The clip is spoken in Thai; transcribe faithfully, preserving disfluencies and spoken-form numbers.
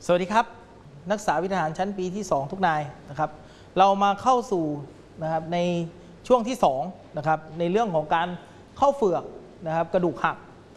สวัสดีครับนักศึกษาวิทยาฐานชั้นปีที่สองทุกนายนะครับเรามาเข้าสู่นะครับในช่วงที่สองนะครับในเรื่องของการเข้าเฝือกนะครับกระดูกหัก